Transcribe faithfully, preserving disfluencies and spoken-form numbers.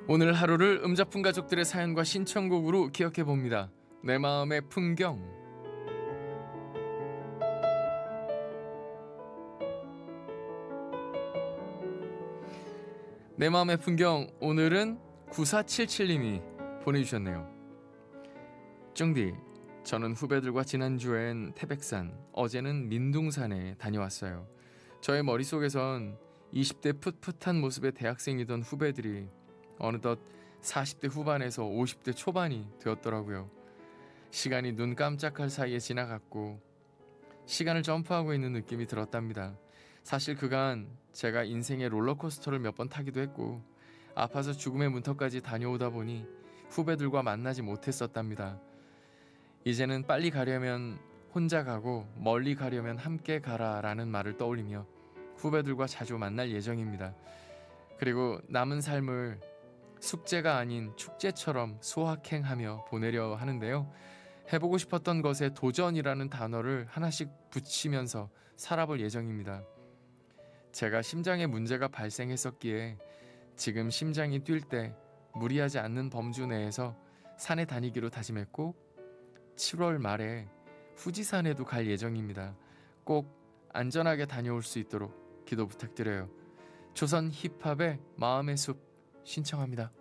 오늘 하루를 음자풍 가족들의 사연과 신청곡으로 기억해 봅니다. 내 마음의 풍경. 내 마음의 풍경, 오늘은 구사칠칠님이 보내주셨네요. 쫑디, 저는 후배들과 지난주엔 태백산, 어제는 민둥산에 다녀왔어요. 저의 머릿속에선 이십 대 풋풋한 모습의 대학생이던 후배들이 어느덧 사십 대 후반에서 오십 대 초반이 되었더라고요. 시간이 눈 깜짝할 사이에 지나갔고 시간을 점프하고 있는 느낌이 들었답니다. 사실 그간 제가 인생의 롤러코스터를 몇 번 타기도 했고 아파서 죽음의 문턱까지 다녀오다 보니 후배들과 만나지 못했었답니다. 이제는 빨리 가려면 혼자 가고 멀리 가려면 함께 가라라는 말을 떠올리며 후배들과 자주 만날 예정입니다. 그리고 남은 삶을 숙제가 아닌 축제처럼 소확행하며 보내려 하는데요. 해보고 싶었던 것에 도전이라는 단어를 하나씩 붙이면서 살아볼 예정입니다. 제가 심장에 문제가 발생했었기에 지금 심장이 뛸 때 무리하지 않는 범주 내에서 산에 다니기로 다짐했고 칠월 말에 후지산에도 갈 예정입니다. 꼭 안전하게 다녀올 수 있도록 기도 부탁드려요. 조선 힙합의 마음의 숲 신청합니다.